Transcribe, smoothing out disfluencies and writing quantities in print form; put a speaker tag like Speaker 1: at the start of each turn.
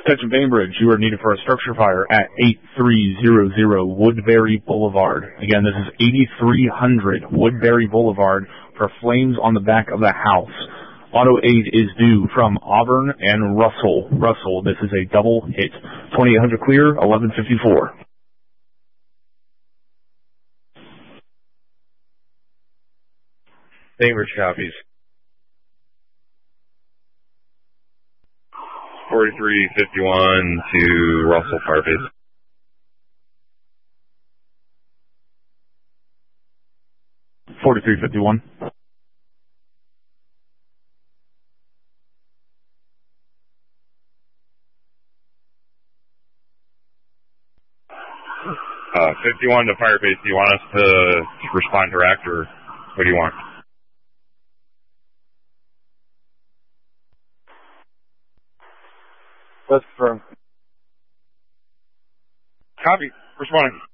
Speaker 1: Attention Bainbridge, you are needed for a structure fire at 8300 Woodbury Boulevard. Again, this is 8300 Woodbury Boulevard for flames on the back of the house. Auto aid is due from Auburn and Russell. Russell, this is a double hit. 2800 clear, 1154.
Speaker 2: Bainbridge copies. 4351 to Russell Firebase.
Speaker 1: $43.51.
Speaker 2: Uh, 51 to Firebase. Do you want us to respond direct, or what do you want?
Speaker 3: That's confirmed.
Speaker 2: Copy. Responding.